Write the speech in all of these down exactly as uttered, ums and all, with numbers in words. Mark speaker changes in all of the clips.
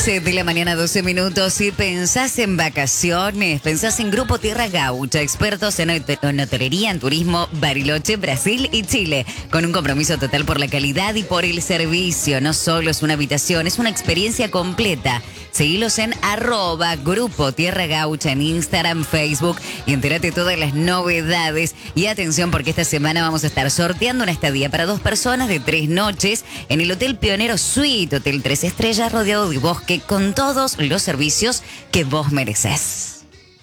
Speaker 1: once de la mañana, doce minutos. Si pensás en vacaciones, pensás en Grupo Tierra Gaucha, expertos en, en hotelería, en turismo, Bariloche, Brasil y Chile, con un compromiso total por la calidad y por el servicio. No solo es una habitación, es una experiencia completa. Seguilos en arroba Grupo Tierra Gaucha en Instagram, Facebook y entérate todas las novedades. Y atención, porque esta semana vamos a estar sorteando una estadía para dos personas de tres noches en el Hotel Pionero Suite, Hotel tres estrellas, rodeado de bosque, con todos los servicios que vos mereces.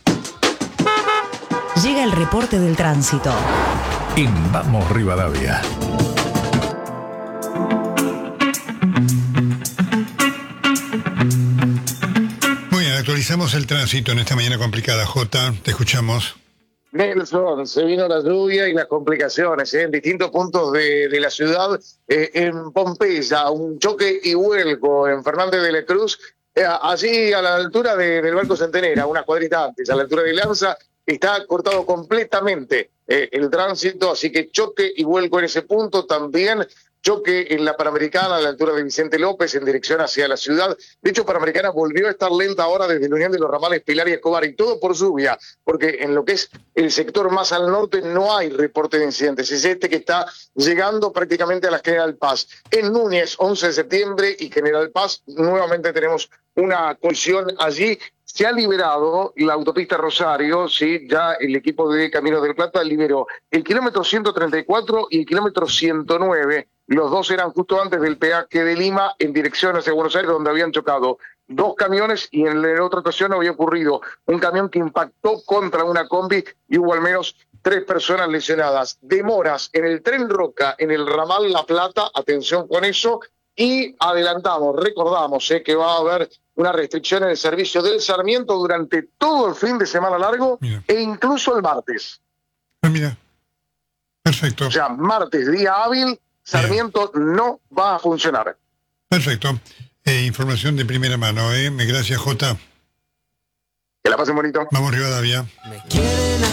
Speaker 2: Llega el reporte del tránsito.
Speaker 3: En Vamos Rivadavia.
Speaker 4: Muy bien, actualizamos el tránsito en esta mañana complicada. Jota, te escuchamos.
Speaker 5: Nelson, se vino la lluvia y las complicaciones ¿eh? en distintos puntos de, de la ciudad. Eh, en Pompeya, un choque y vuelco en Fernández de la Cruz, eh, allí a la altura de, del Barco Centenera, una cuadrita antes, a la altura de Lanza, está cortado completamente eh, el tránsito, así que choque y vuelco en ese punto. También choque en la Panamericana a la altura de Vicente López en dirección hacia la ciudad. De hecho, Panamericana volvió a estar lenta ahora desde la unión de los ramales Pilar y Escobar, y todo por lluvia, porque en lo que es el sector más al norte no hay reporte de incidentes. Es este que está llegando prácticamente a la General Paz. En Núñez, once de septiembre y General Paz, nuevamente tenemos una colisión allí. Se ha liberado la autopista Rosario, sí, ya el equipo de Caminos del Plata liberó el kilómetro ciento treinta y cuatro y el kilómetro ciento nueve. Los dos eran justo antes del peaje de Lima en dirección hacia Buenos Aires, donde habían chocado dos camiones, y en la otra ocasión había ocurrido un camión que impactó contra una combi y hubo al menos tres personas lesionadas. Demoras en el Tren Roca, en el ramal La Plata, atención con eso, y adelantamos, recordamos eh, que va a haber una restricción en el servicio del Sarmiento durante todo el fin de semana largo, mira, e incluso el martes.
Speaker 4: Ah, mira, perfecto.
Speaker 5: O sea, martes, día hábil, Sarmiento Bien. no va a funcionar.
Speaker 4: Perfecto. Eh, información de primera mano, ¿eh? Gracias, Jota.
Speaker 5: Que la pasen bonito.
Speaker 4: Vamos, Rivadavia.
Speaker 6: Me quieren